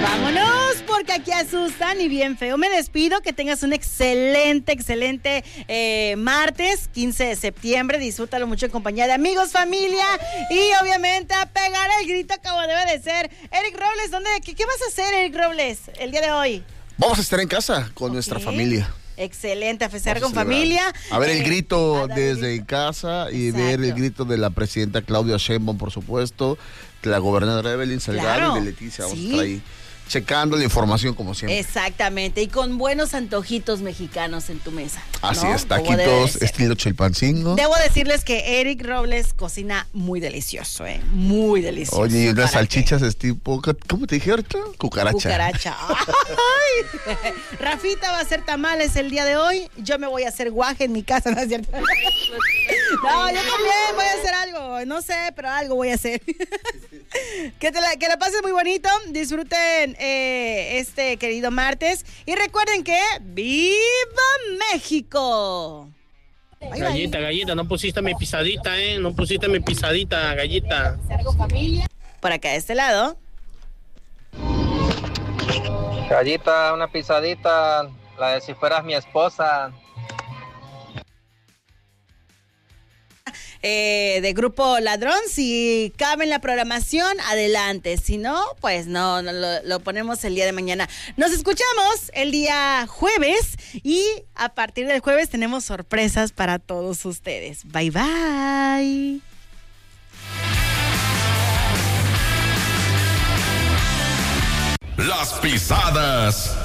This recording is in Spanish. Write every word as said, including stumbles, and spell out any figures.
Vámonos, porque aquí asustan y bien feo. Me despido, que tengas un excelente, excelente eh, martes, quince de septiembre. Disfrútalo mucho en compañía de amigos, familia y obviamente a pegar el grito como debe de ser. Eric Robles, ¿dónde, qué, qué vas a hacer, Eric Robles, el día de hoy? Vamos a estar en casa con Okay. nuestra familia. Excelente, a festejar con familia. A ver el eh, grito a desde el... casa y Exacto. ver el grito de la presidenta Claudia Sheinbaum, por supuesto, de la gobernadora Evelyn Salgado Claro. y de Leticia. Vamos Sí. a estar ahí checando la información como siempre. Exactamente, y con buenos antojitos mexicanos en tu mesa. Así ¿no? es, Como debe de taquitos ser. estilo Chilpancingo. Debo decirles que Eric Robles cocina muy delicioso, ¿eh? Muy delicioso. Oye, y unas ¿Para salchichas es tipo, ¿cómo te dije ahorita? Cucaracha. Cucaracha. Ay. Rafita va a hacer tamales el día de hoy. Yo me voy a hacer guaje en mi casa, ¿no es cierto? No, yo también voy a hacer algo. No sé, pero algo voy a hacer. Que, te la, que la pases muy bonito. Disfruten eh, este querido martes. Y recuerden que ¡viva México! Bye, Gallita, bye. gallita, no pusiste mi pisadita, ¿eh? No pusiste mi pisadita, gallita. Por acá de este lado. Gallita, una pisadita, la de si fueras mi esposa. Eh, de Grupo Ladrón, si cabe en la programación, adelante, si no, pues no, no lo, lo ponemos el día de mañana. Nos escuchamos el día jueves y a partir del jueves tenemos sorpresas para todos ustedes. Bye bye. Las pisadas